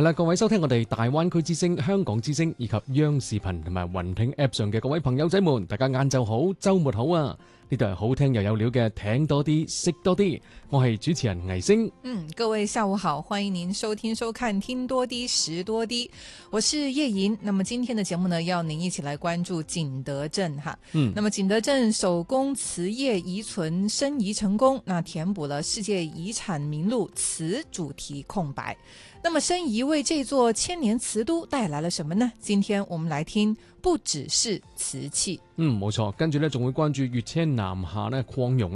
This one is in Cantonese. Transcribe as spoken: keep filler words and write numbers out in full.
係啦，各位收聽我哋大灣區之聲、香港之聲以及央視頻同埋雲聽 App 上嘅各位朋友仔們，大家晏晝好，周末好啊！呢度係好聽又有料嘅，聽多啲，識多啲。我係主持人倪星。 嗯，各位下午好，歡迎您收聽收看聽多啲識多啲，我是葉瑩。那麼今天的節目呢，要您一起來關注景德鎮哈。嗯，那麼景德鎮手工瓷業遺存申遺成功，那填補了世界遺產名錄瓷主題空白。那麼申遺為這座千年瓷都帶來了什麼呢？今天我們來聽不只是瓷器。 嗯，冇錯，跟住呢仲會關注粵車南下呢擴容